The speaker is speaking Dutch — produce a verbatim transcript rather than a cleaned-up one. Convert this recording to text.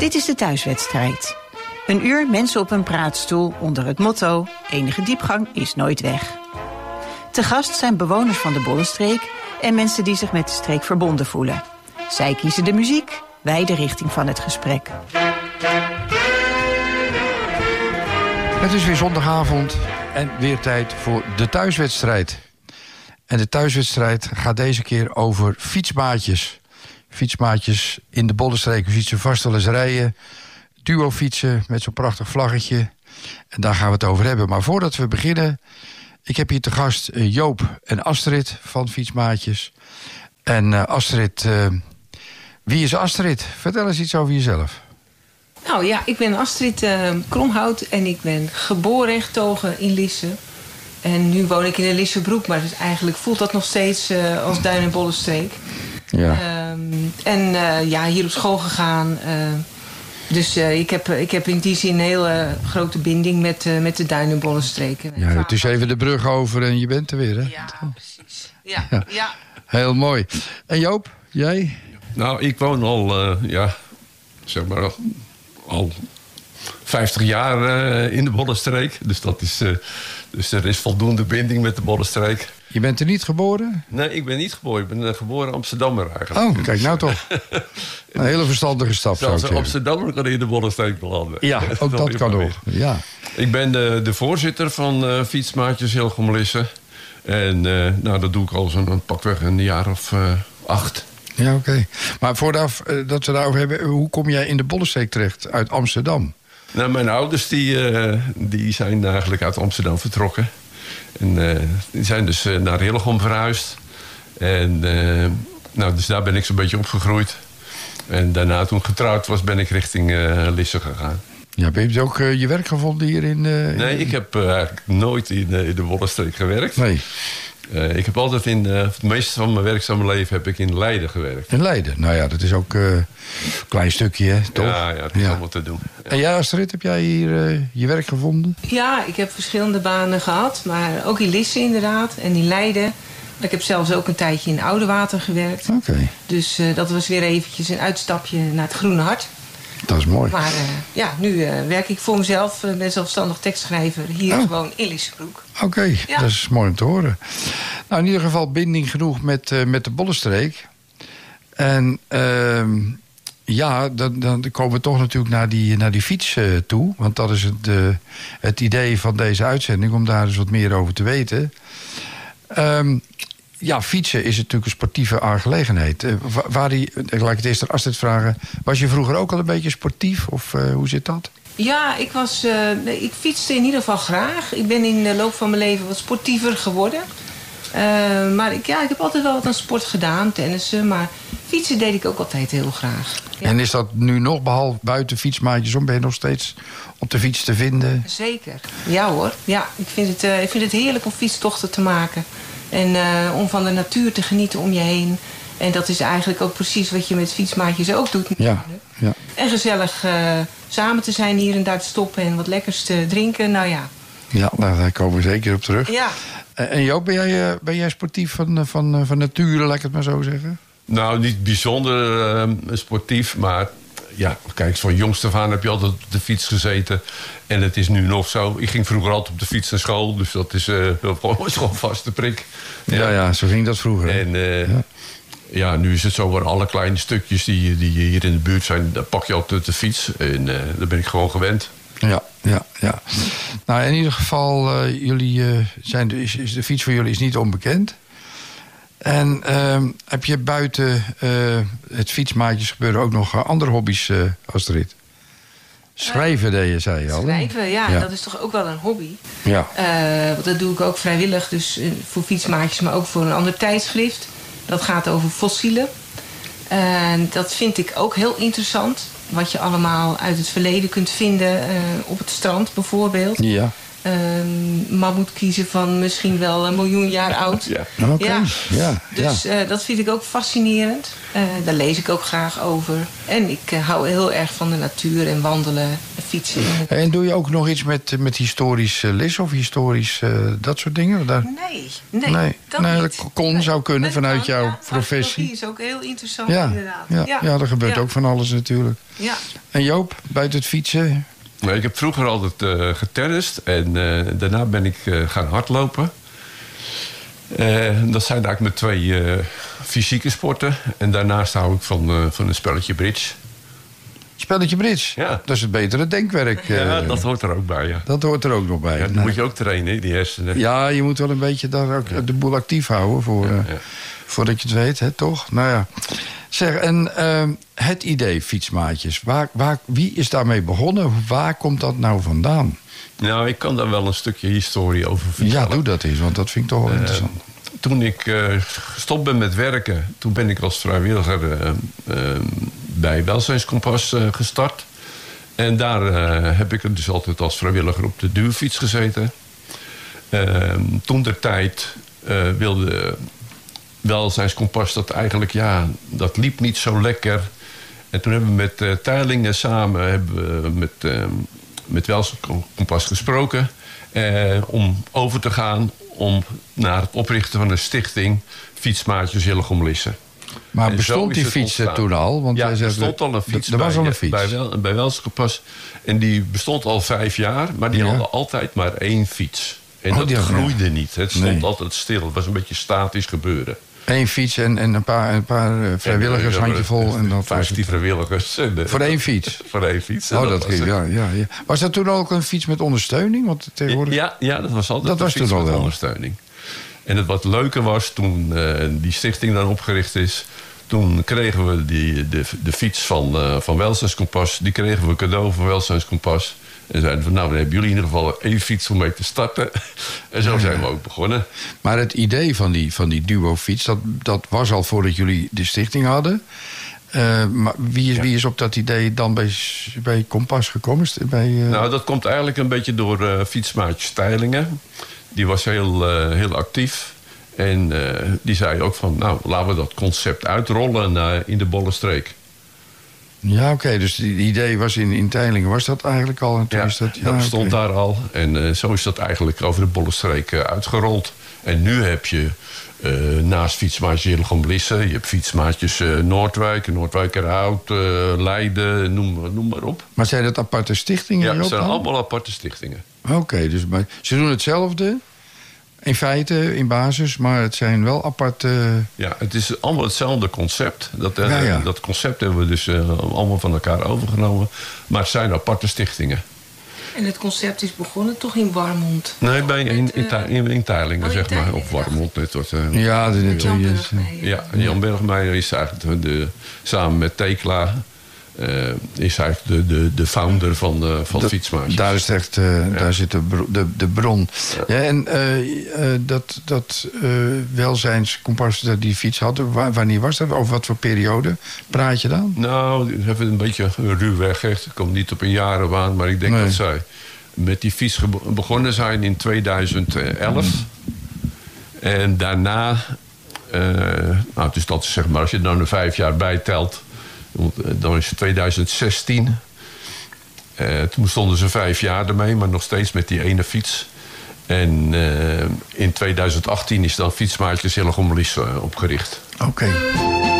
Dit is de thuiswedstrijd. Een uur mensen op een praatstoel onder het motto: enige diepgang is nooit weg. Te gast zijn bewoners van de Bollenstreek en mensen die zich met de streek verbonden voelen. Zij kiezen de muziek, wij de richting van het gesprek. Het is weer zondagavond en weer tijd voor de thuiswedstrijd. En de thuiswedstrijd gaat deze keer over fietsmaatjes. Fietsmaatjes in de Bollenstreek. U ziet ze vast wel eens rijden. Duo fietsen met zo'n prachtig vlaggetje. En daar gaan we het over hebben. Maar voordat we beginnen, ik heb hier te gast Joop en Astrid van Fietsmaatjes. En uh, Astrid, uh, wie is Astrid? Vertel eens iets over jezelf. Nou ja, ik ben Astrid uh, Kromhout en ik ben geboren en getogen in Lisse. En nu woon ik in de Lissebroek, maar dus eigenlijk voelt dat nog steeds uh, als Duin- en Bollenstreek. Ja. Um, en uh, ja, hier op school gegaan. Uh, dus uh, ik, heb, ik heb in die zin een hele grote binding met, uh, met de Duin- en Bollenstreken. Ja, het is even de brug over en je bent er weer, hè? Ja, precies. Ja, ja. ja. Heel mooi. En Joop, jij? Nou, ik woon al, uh, ja, zeg maar, al vijftig jaar uh, in de Bollenstreek. Dus, dat is, uh, dus er is voldoende binding met de Bollenstreek. Je bent er niet geboren? Nee, ik ben niet geboren. Ik ben uh, geboren Amsterdammer eigenlijk. Oh, kijk nou toch. Een hele verstandige stap, zou ik zeggen. Amsterdammer kan in de Bollenstreek belanden. Ja, ook dat, dat kan nog. Ja. Ik ben de, de voorzitter van uh, Fietsmaatjes Hillegom Lisse. En uh, nou, dat doe ik al zo'n pakweg een jaar of uh, acht. Ja, oké. Okay. Maar voordat uh, dat we daarover hebben, hoe kom jij in de Bollenstreek terecht uit Amsterdam? Nou, mijn ouders die, uh, die zijn eigenlijk uit Amsterdam vertrokken. En uh, die zijn dus uh, naar Hillegom verhuisd. En uh, nou, dus daar ben ik zo'n beetje opgegroeid. En daarna, toen ik getrouwd was, ben ik richting uh, Lisse gegaan. Ja, heb je ook uh, je werk gevonden hier in... Uh, nee, ik heb uh, eigenlijk nooit in, uh, in de Bollenstreek gewerkt. Nee. Uh, ik heb altijd in... Uh, het meeste van mijn werkzame leven heb ik in Leiden gewerkt. In Leiden? Nou ja, dat is ook uh, een klein stukje, hè, toch? Ja, ja, het is ja. allemaal te doen. Ja. En jij, Astrid, heb jij hier uh, je werk gevonden? Ja, ik heb verschillende banen gehad. Maar ook in Lisse inderdaad. En in Leiden. Ik heb zelfs ook een tijdje in Oudewater gewerkt. Oké. Okay. Dus uh, dat was weer eventjes een uitstapje naar het Groene Hart. Dat is mooi. Maar uh, ja, nu uh, werk ik voor mezelf. Uh, ben zelfstandig tekstschrijver hier oh. gewoon in Lissebroek. Oké, okay, ja. Dat is mooi om te horen. Nou, in ieder geval binding genoeg met, uh, met de Bollenstreek. En uh, ja, dan, dan komen we toch natuurlijk naar die, naar die fiets uh, toe. Want dat is het, uh, het idee van deze uitzending, om daar eens wat meer over te weten. Um, Ja, fietsen is natuurlijk een sportieve aangelegenheid. Uh, waar die, ik laat het eerst aan Astrid vragen. Was je vroeger ook al een beetje sportief? Of uh, hoe zit dat? Ja, ik, was, uh, ik fietste in ieder geval graag. Ik ben in de loop van mijn leven wat sportiever geworden. Uh, maar ik, ja, ik heb altijd wel wat aan sport gedaan, tennissen. Maar fietsen deed ik ook altijd heel graag. Ja. En is dat nu nog, behalve buiten fietsmaatjes om, ben je nog steeds op de fiets te vinden? Zeker. Ja hoor. Ja, ik, vind het, uh, ik vind het heerlijk om fietstochten te maken. En uh, om van de natuur te genieten om je heen. En dat is eigenlijk ook precies wat je met fietsmaatjes ook doet. Ja, ja. En gezellig uh, samen te zijn, hier en daar te stoppen en wat lekkers te drinken. Nou ja. Ja, nou, daar komen we zeker op terug. Ja. Uh, en Joop, ben jij, uh, ben jij sportief van, van, van nature, laat ik het maar zo zeggen? Nou, niet bijzonder uh, sportief, maar... Ja, kijk, van jongs af aan heb je altijd op de fiets gezeten. En het is nu nog zo. Ik ging vroeger altijd op de fiets naar school. Dus dat is uh, gewoon een vaste prik. Ja, ja, ja, zo ging dat vroeger. En uh, ja. ja, nu is het zo waar alle kleine stukjes die, die hier in de buurt zijn... daar pak je altijd de fiets. En uh, daar ben ik gewoon gewend. Ja, ja, ja. Nou, in ieder geval, uh, jullie, uh, zijn de, is, is de fiets voor jullie is niet onbekend. En uh, heb je buiten uh, het fietsmaatjes gebeuren ook nog uh, andere hobby's, uh, Astrid? Schrijven deed je, zei je al. Schrijven, ja, ja. Dat is toch ook wel een hobby. Ja. Uh, want dat doe ik ook vrijwillig, dus uh, voor fietsmaatjes, maar ook voor een ander tijdschrift. Dat gaat over fossielen. En uh, dat vind ik ook heel interessant. Wat je allemaal uit het verleden kunt vinden uh, op het strand bijvoorbeeld. Ja. um, mammoet kiezen van misschien wel een miljoen jaar oud. Ja. Oké, okay. Ja. ja. Dus ja. uh, dat vind ik ook fascinerend. Uh, daar lees ik ook graag over. En ik uh, hou heel erg van de natuur en wandelen en fietsen. En doe je ook nog iets met, met historisch uh, lis of historisch uh, dat soort dingen? Daar... Nee, nee, nee, dat nee, niet. dat kon, nee, zou kunnen dat vanuit kan, jouw ja. professie. Archeologie is ook heel interessant Ja, inderdaad. ja, Ja, ja, er gebeurt ja. ook van alles natuurlijk. Ja. En Joop, buiten het fietsen? Maar ik heb vroeger altijd uh, getennist en uh, daarna ben ik uh, gaan hardlopen. Uh, dat zijn eigenlijk mijn twee uh, fysieke sporten. En daarnaast hou ik van, uh, van een spelletje bridge. Spelletje bridge? Ja. Dat is het betere denkwerk. Uh, Ja, dat hoort er ook bij, ja. Dat hoort er ook nog bij. Ja, dan Nee. moet je ook trainen, die hersenen. Ja, je moet wel een beetje daar ook Ja. de boel actief houden voor, uh, Ja. voordat je het weet, hè, toch? Nou ja. Zeg, en uh, het idee fietsmaatjes, waar, waar, wie is daarmee begonnen? Waar komt dat nou vandaan? Nou, ik kan daar wel een stukje historie over vertellen. Ja, doe dat eens, want dat vind ik toch wel Uh, interessant. Toen ik uh, gestopt ben met werken, toen ben ik als vrijwilliger uh, uh, bij Welzijnskompas uh, gestart. En daar uh, heb ik dus altijd als vrijwilliger op de duurfiets gezeten. Uh, toen de tijd uh, wilde Welzijnskompas dat eigenlijk, ja, dat liep niet zo lekker. En toen hebben we met uh, Teylingen samen hebben we met, uh, met Welzijnskompas gesproken. Uh, om over te gaan om naar het oprichten van een stichting Fietsmaatjes Hillegom-Lisse. Maar en bestond die is het fiets er ontstaan. toen al? Want ja, jij er zegt, bestond al een fiets. Er was bij, al een fiets. Bij, wel, bij Welzijnskompas. En die bestond al vijf jaar, maar die Ja. hadden altijd maar één fiets. En Oh, dat die hadden- groeide niet. Het stond Nee. altijd stil. Het was een beetje statisch gebeuren. Eén fiets en, en een paar, een paar uh, vrijwilligers, En, uh, handjevol. En dat was vijftien het. vrijwilligers. En, uh, Voor één fiets? Voor één fiets. En Oh, dat was ging, het. ja, ja, ja. Was dat toen ook een fiets met ondersteuning? Want tegenwoordig... Ja, ja, dat was altijd Dat een was fiets toen al met wel. ondersteuning. En het wat leuker was, toen uh, die stichting dan opgericht is... toen kregen we die, de, de fiets van, uh, van Welzijnskompas... die kregen we cadeau van Welzijnskompas. En zeiden van, nou, dan hebben jullie in ieder geval één fiets om mee te starten. En zo zijn we ook begonnen. Maar het idee van die, van die duo-fiets, dat, dat was al voordat jullie de stichting hadden. Uh, maar wie is, Ja. wie is op dat idee dan bij, bij Kompas gekomen? Is het Bij, uh... Nou, dat komt eigenlijk een beetje door uh, fietsmaatje Teylingen. Die was heel, uh, heel actief. En uh, die zei ook van, nou, laten we dat concept uitrollen uh, in de Bollenstreek. Ja, oké, okay, dus het idee was in, in Teylingen. Was dat eigenlijk al? En toen Ja, is dat, ja, dat stond okay. daar al. En uh, zo is dat eigenlijk over de Bollenstreek uh, uitgerold. En nu heb je uh, naast fietsmaatjes Hillegom-Lisse... je hebt fietsmaatjes uh, Noordwijk, Noordwijkerhout, uh, Leiden, noem, noem maar op. Maar zijn dat aparte stichtingen? Ja, Joop, het zijn dan? allemaal aparte stichtingen. Oké, okay, dus maar ze doen hetzelfde... In feite, in basis, maar het zijn wel aparte... Ja, het is allemaal hetzelfde concept. Dat, uh, Ja, ja. dat concept hebben we dus uh, allemaal van elkaar overgenomen. Maar het zijn aparte stichtingen. En het concept is begonnen toch in Warmond? Nee, bij, in, in, Met, uh, in, in Teylingen, oh, in zeg maar. Teylingen, Of Warmond. Net wat, uh, Ja, de, de, Jan de, Burgmeijer. ja, Jan Bergmeijer is eigenlijk de, samen met Tekla... Uh, is eigenlijk de, de, de founder van, uh, van dat, Fietsmaatjes. Daar is het echt, uh, ja. daar zit de, bro, de, de bron. Ja. Ja, en uh, uh, dat, dat uh, welzijnskompas dat die fiets hadden, wa- wanneer was dat? Over wat voor periode praat je dan? Nou, even een beetje ruwweg. Echt. Het komt niet op een jarenbaan, maar ik denk Nee. dat zij met die fiets gebo- begonnen zijn in tweeduizend elf. En daarna, uh, nou, dus dat is zeg maar, als je er dan er vijf jaar bij telt, dan is het tweeduizend zestien. Uh, toen stonden ze vijf jaar ermee, maar nog steeds met die ene fiets. En uh, in tweeduizend achttien is dan Fietsmaatjes Hillegom-Lisse opgericht. Oké. Okay.